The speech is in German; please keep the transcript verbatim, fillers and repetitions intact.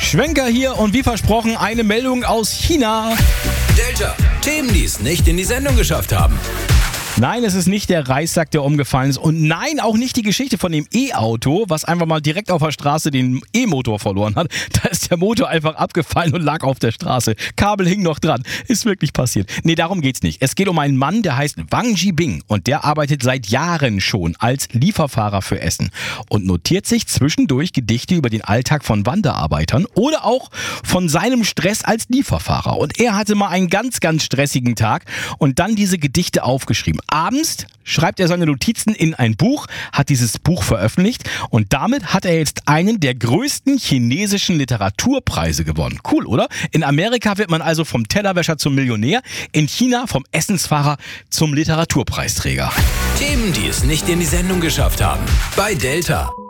Schwenker hier und wie versprochen eine Meldung aus China. Delta, Themen, die es nicht in die Sendung geschafft haben. Nein, es ist nicht der Reissack, der umgefallen ist. Und nein, auch nicht die Geschichte von dem E-Auto, was einfach mal direkt auf der Straße den E-Motor verloren hat. Da ist der Motor einfach abgefallen und lag auf der Straße. Kabel hing noch dran. Ist wirklich passiert. Nee, darum geht's nicht. Es geht um einen Mann, der heißt Wang Jibing und der arbeitet seit Jahren schon als Lieferfahrer für Essen und notiert sich zwischendurch Gedichte über den Alltag von Wanderarbeitern oder auch von seinem Stress als Lieferfahrer. Und er hatte mal einen ganz, ganz stressigen Tag und dann diese Gedichte aufgeschrieben. Abends schreibt er seine Notizen in ein Buch, hat dieses Buch veröffentlicht und damit hat er jetzt einen der größten chinesischen Literaturpreise gewonnen. Cool, oder? In Amerika wird man also vom Tellerwäscher zum Millionär, in China vom Essensfahrer zum Literaturpreisträger. Themen, die es nicht in die Sendung geschafft haben. Bei Delta.